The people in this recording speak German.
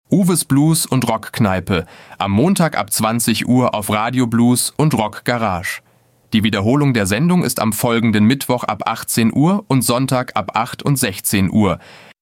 Uwes Blues und Rockkneipe, am Montag ab 20 Uhr auf Radio Blues und Rock Garage. Die Wiederholung der Sendung ist am folgenden Mittwoch ab 18 Uhr und Sonntag ab 8 und 16 Uhr.